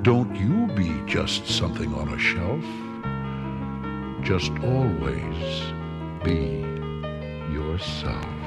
Don't you be just something on a shelf. Just always be yourself.